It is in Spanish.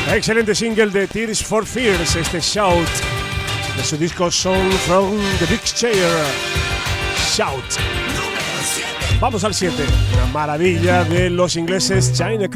Excelente single de Tears for Fears, este Shout, de su disco Song from the Big Chair. Shout. Vamos al 7, una maravilla de los ingleses China Crew.